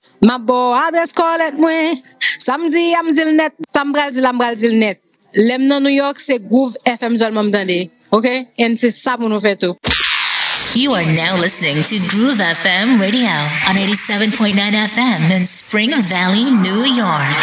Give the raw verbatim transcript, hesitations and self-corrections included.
Ma bo adres kolet mwen. Samedi am dil net, sambral dil ambral dil net. Lem nan New York c'est Groove F M zol mam dande. Okay? And c'est ça pour nous faire tout. You are now listening to Groove F M Radio on eighty-seven point nine F M in Spring Valley, New York.